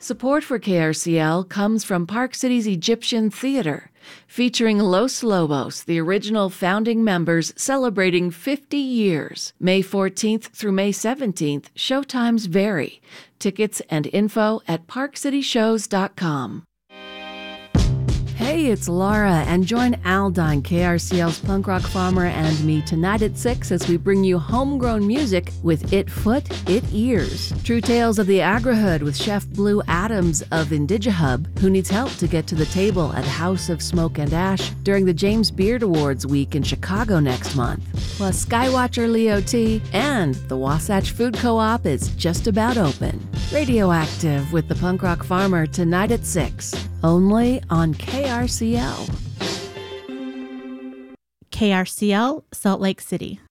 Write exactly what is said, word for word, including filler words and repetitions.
Support for K R C L comes from Park City's Egyptian Theater, featuring Los Lobos, the original founding members celebrating fifty years. May fourteenth through May seventeenth, showtimes vary. Tickets and info at park city shows dot com. Hey, it's Laura, and join Aldine, K R C L's punk rock farmer, and me tonight at six as we bring you homegrown music with It Foot, It Ears. True tales of the Agrihood with Chef Blue Adams of IndigiHub, who needs help to get to the table at House of Smoke and Ash during the James Beard Awards week in Chicago next month. Plus Skywatcher Leo T, and the Wasatch Food Co-op is just about open. Radioactive with the punk rock farmer tonight at six, only on K R C L. K R C L, Salt Lake City.